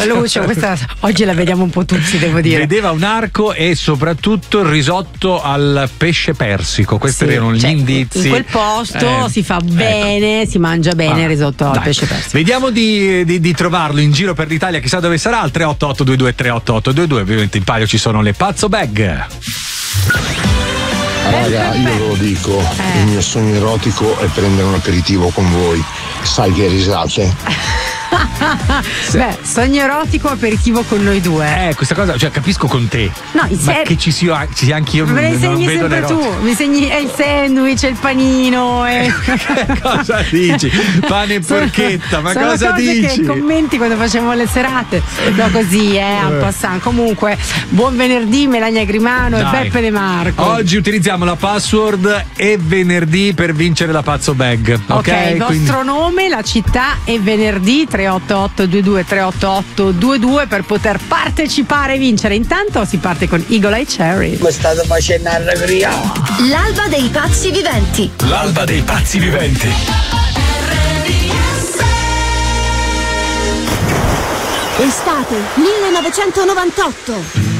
Lucio, questa oggi la vediamo un po' tutti, devo dire. Vedeva un arco e soprattutto il risotto al pesce persico. Questi erano gli indizi. In quel posto si fa bene, si mangia bene il risotto al pesce persico. Vediamo di trovarlo in giro per l'Italia, chissà dove sarà. Al 38822 38822. Ovviamente in palio ci sono le Pazzo Bag. Raga, io ve lo dico, il mio sogno erotico è prendere un aperitivo con voi. Sai che risate. Beh, sogno erotico, aperitivo con noi due. Questa cosa, cioè, capisco con te. No, ma che ci sia anche io. Me la insegni non vedo sempre tu. Mi insegni il sandwich, il panino. Cosa dici? Pane e porchetta, ma sono cosa cose dici? Che commenti quando facciamo le serate. No, così, en passant. Comunque, buon venerdì, Melania Grimano e Beppe De Marco. Oggi utilizziamo la password e venerdì per vincere la Pazzo Bag. Ok, il vostro nome, la città e venerdì 38822 38822 per poter partecipare e vincere. Intanto si parte con Eagle Eye Cherry. Mi state facendo allegria. L'alba dei pazzi viventi. L'alba dei pazzi viventi. Estate 1998.